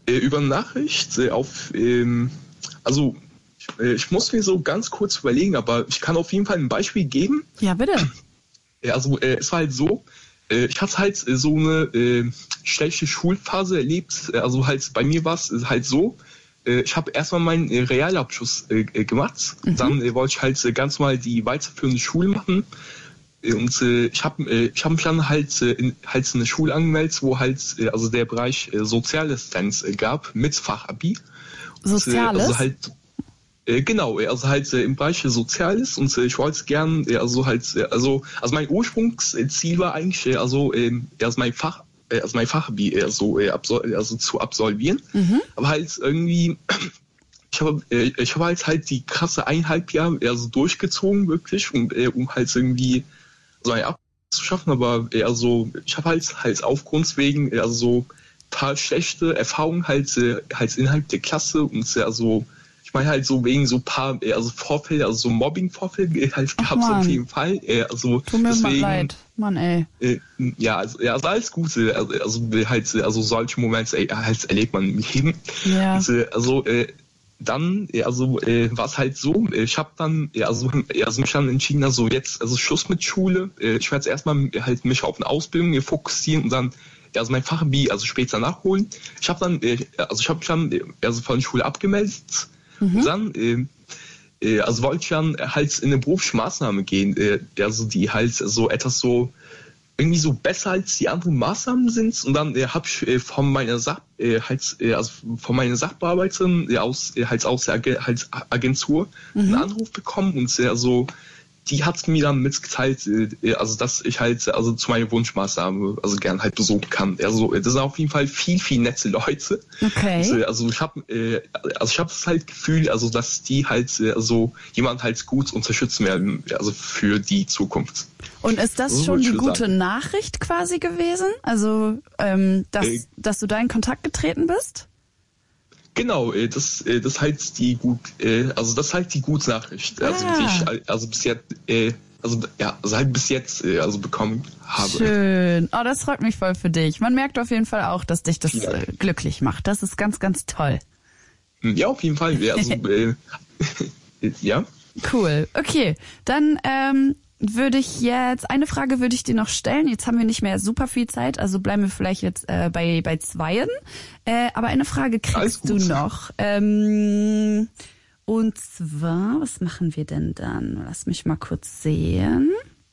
Über Nachricht also ich muss mir so ganz kurz überlegen, aber ich kann auf jeden Fall ein Beispiel geben. Ja, bitte. Also es war halt so, ich hatte halt so eine schlechte Schulphase erlebt. Also halt bei mir war es halt so, ich habe erstmal meinen Realabschluss gemacht. Dann wollte ich halt ganz normal die weiterführende Schule machen. Und ich hab mich dann halt in eine Schule angemeldet, wo halt also der Bereich Sozialassistenz gab mit Fachabi. Soziales? Also halt genau, also halt im Bereich Soziales und ich wollte gern also mein Ursprungsziel war eigentlich also mein Fachabi zu absolvieren, aber halt irgendwie ich habe halt die krasse 1,5 Jahre durchgezogen wirklich um halt irgendwie so ein abzuschaffen, aber ich habe halt aufgrund wegen ein paar schlechte Erfahrungen halt innerhalb der Klasse und ich meine halt so wegen so paar Vorfälle, also so Mobbing-Vorfälle halt gab es auf jeden Fall. Tut mir mal leid, Mann, ey. Also alles Gute, also solche Momente halt erlebt man im Leben. Ja. Und, dann war es halt so, ich habe dann mich dann entschieden, jetzt Schluss mit Schule. Ich werde jetzt erstmal halt mich auf eine Ausbildung fokussieren und dann mein Fachabi später nachholen. Ich habe dann mich dann von der Schule abgemeldet. Und dann wollte ich dann halt in eine Berufsmaßnahme gehen, die halt so etwas so irgendwie so besser als die anderen Maßnahmen sind. Und dann habe ich von meiner Sachbearbeiterin aus der Agentur einen Anruf bekommen und die hat mir dann mitgeteilt, dass ich halt zu meiner Wunschmaßnahme gern halt besuchen kann. Das sind auf jeden Fall viel, viel nette Leute. Okay. Ich habe das halt Gefühl, dass die halt jemand halt gut unterstützen werden, für die Zukunft. Und ist das schon die gute Nachricht quasi gewesen? Also, dass du da in Kontakt getreten bist? Genau, das ist halt die gute Nachricht, die ich bis jetzt bekommen habe. Schön. Oh, das freut mich voll für dich. Man merkt auf jeden Fall auch, dass dich das glücklich macht. Das ist ganz, ganz toll. Ja, auf jeden Fall. Ja. Cool. Okay, dann eine Frage würde ich dir noch stellen. Jetzt haben wir nicht mehr super viel Zeit, also bleiben wir vielleicht jetzt bei zweien. Aber eine Frage kriegst du noch. Und zwar, was machen wir denn dann? Lass mich mal kurz sehen.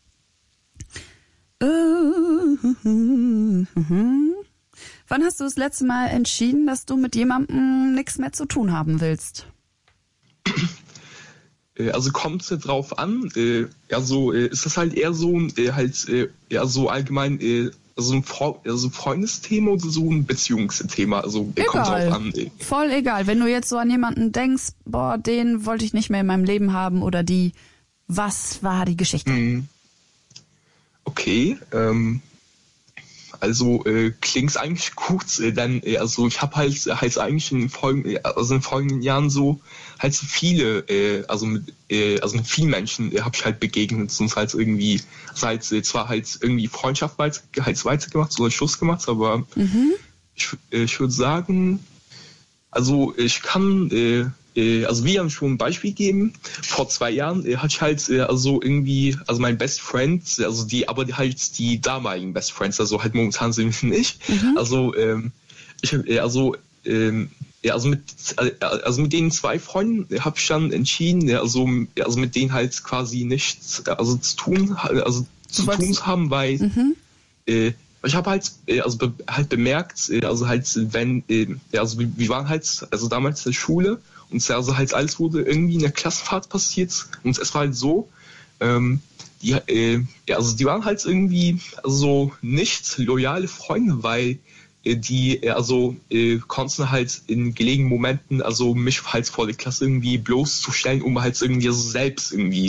Wann hast du das letzte Mal entschieden, dass du mit jemandem nichts mehr zu tun haben willst? Kommt es drauf an, ist das halt eher so allgemein so ein Freundesthema oder so ein Beziehungsthema, kommt drauf an. Voll egal, wenn du jetzt so an jemanden denkst, boah, den wollte ich nicht mehr in meinem Leben haben oder die, was war die Geschichte? Okay, klingt's eigentlich gut, denn ich habe halt eigentlich in folgenden Jahren so halt viele, mit vielen Menschen habe ich halt begegnet, sonst halt irgendwie zwar halt irgendwie Freundschaft weitergemacht oder Schluss gemacht, aber ich würde sagen, ich kann wir haben schon ein Beispiel geben. Vor 2 Jahren hatte ich halt mein Best Friend, die damaligen Best Friends, halt momentan sind wir nicht. Mit den 2 Freunden habe ich dann entschieden, mit denen halt quasi nichts zu tun haben, weil ich habe halt bemerkt, wir waren halt damals in der Schule und halt alles wurde irgendwie in der Klassenfahrt passiert und es war halt so, die waren halt irgendwie nicht loyale Freunde, weil die konnten halt in gelegenen Momenten mich halt vor der Klasse irgendwie bloßzustellen, um halt irgendwie selbst irgendwie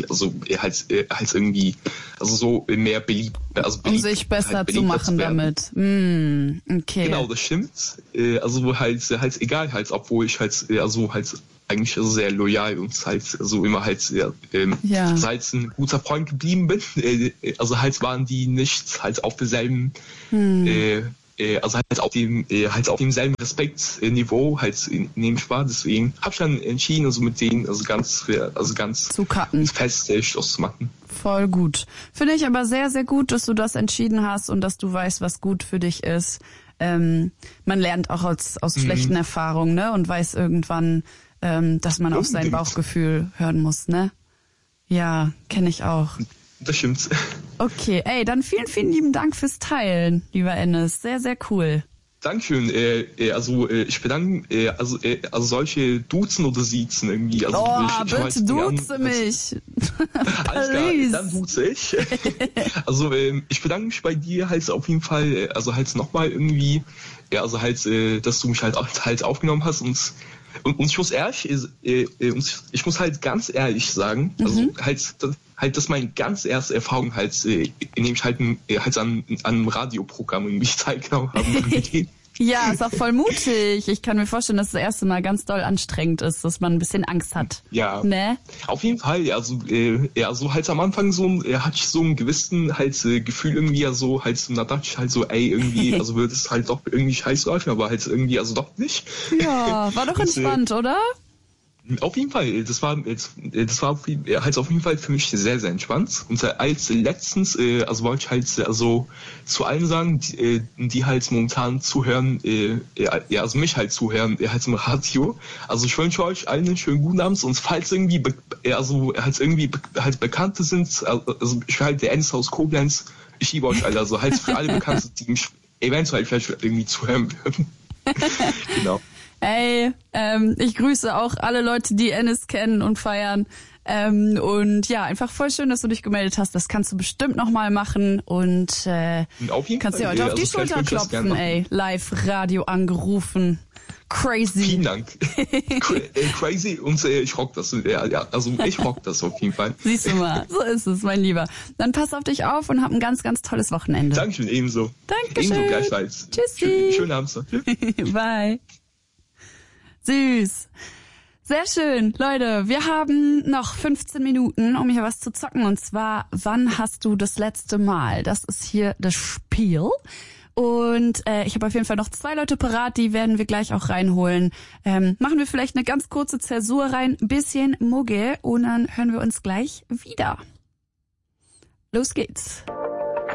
mehr beliebt, um sich besser halt zu machen damit. Okay. Genau, das stimmt. Halt egal halt, obwohl ich eigentlich sehr loyal und immer seit ein guter Freund geblieben bin. Waren die nicht halt auf derselben also halt auf demselben Respektniveau halt in dem Sport. Deswegen habe ich dann entschieden, also mit denen ganz zu cutten, fest Schluss zu machen. Voll gut. Finde ich aber sehr, sehr gut, dass du das entschieden hast und dass du weißt, was gut für dich ist. Man lernt auch aus schlechten Erfahrungen, ne? Und weiß irgendwann, dass man auf sein Bauchgefühl hören muss, ne? Ja, kenne ich auch. Das stimmt. Okay, dann vielen, vielen lieben Dank fürs Teilen, lieber Enes. Sehr, sehr cool. Dankeschön. Ich bedanke, also solche Duzen oder Siezen irgendwie. Also bitte duze mich. Alles klar, dann duze ich. Also ich bedanke mich bei dir halt auf jeden Fall, also halt nochmal irgendwie, also halt, dass du mich halt aufgenommen hast und ich muss ich muss halt ganz ehrlich sagen, also das ist meine ganz erste Erfahrung halt, indem ich halt an einem Radioprogramm irgendwie teilgenommen habe. Ja, ist auch voll mutig. Ich kann mir vorstellen, dass das erste Mal ganz doll anstrengend ist, dass man ein bisschen Angst hat. Ja, ne? Auf jeden Fall. Also halt am Anfang hatte ich so einen gewissen Gefühl irgendwie, also halt so, da dachte ich halt so, irgendwie, also wird es halt doch irgendwie scheiße laufen, aber halt irgendwie, also doch nicht. Ja, war doch entspannt, oder? Auf jeden Fall, das war auf jeden Fall für mich sehr, sehr entspannt. Und als letztens, also wollte ich halt also zu allen sagen, die halt momentan zuhören, also mich halt zuhören, halt im Radio. Also ich wünsche euch allen einen schönen guten Abend und falls irgendwie Bekannte sind, also ich halt der Enes aus Koblenz, ich liebe euch alle, also halt für alle Bekannte, die mich eventuell vielleicht irgendwie zuhören würden. Genau. Ich grüße auch alle Leute, die Enes kennen und feiern. Und ja, einfach voll schön, dass du dich gemeldet hast. Das kannst du bestimmt nochmal machen und kannst dir heute auf die Schulter klopfen, Live-Radio angerufen. Crazy. Vielen Dank. Crazy und ich rock das. Also ich rock das auf jeden Fall. Siehst du mal, so ist es, mein Lieber. Dann pass auf dich auf und hab ein ganz, ganz tolles Wochenende. Dankeschön, ebenso. Dankeschön. Ebenso, gleichfalls. Tschüssi. Schönen Abend. Bye. Süß. Sehr schön. Leute, wir haben noch 15 Minuten, um hier was zu zocken. Und zwar, wann hast du das letzte Mal? Das ist hier das Spiel. Und ich habe auf jeden Fall noch 2 Leute parat, die werden wir gleich auch reinholen. Machen wir vielleicht eine ganz kurze Zäsur rein, ein bisschen Mucke und dann hören wir uns gleich wieder. Los geht's.